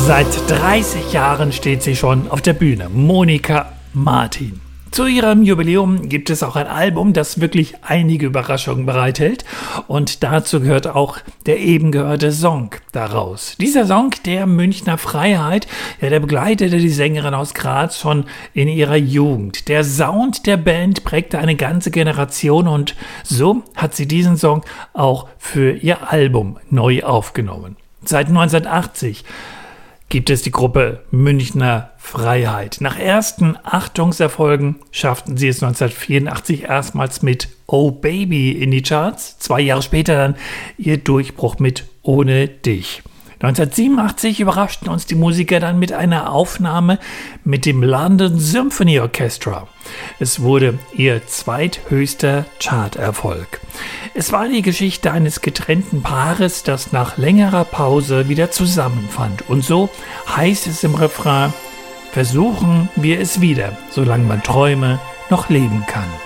Seit 30 Jahren steht sie schon auf der Bühne, Monika Martin. Zu ihrem Jubiläum gibt es auch ein Album, das wirklich einige Überraschungen bereithält. Und dazu gehört auch der eben gehörte Song daraus. Dieser Song, der Münchner Freiheit, der begleitete die Sängerin aus Graz schon in ihrer Jugend. Der Sound der Band prägte eine ganze Generation und so hat sie diesen Song auch für ihr Album neu aufgenommen. Seit 1980 gibt es die Gruppe Münchner Freiheit. Nach ersten Achtungserfolgen schafften sie es 1984 erstmals mit Oh Baby in die Charts. 2 Jahre später dann ihr Durchbruch mit Ohne dich. 1987 überraschten uns die Musiker dann mit einer Aufnahme mit dem London Symphony Orchestra. Es wurde ihr zweithöchster Charterfolg. Es war die Geschichte eines getrennten Paares, das nach längerer Pause wieder zusammenfand. Und so heißt es im Refrain: Versuchen wir es wieder, solange man Träume noch leben kann.